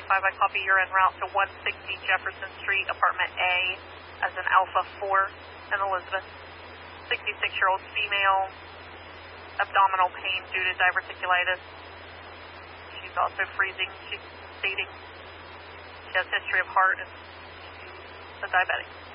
I copy you're en route to 160 Jefferson Street, apartment A, as in Alpha 4 in Elizabeth. 66-year-old female, abdominal pain due to diverticulitis. She's also freezing. She's stating she has history of heart and she's a diabetic.